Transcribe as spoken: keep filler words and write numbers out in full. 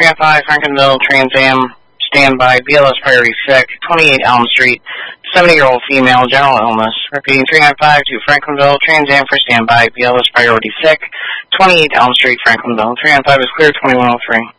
three oh five Frankenville, Trans Am, standby, B L S priority sick, twenty-eight Elm Street, seventy-year-old female, general illness. Repeating, three nine five to Frankenville, Trans Am for standby, B L S priority sick, twenty-eight Elm Street, Frankenville. three nine five is clear, twenty-one oh three.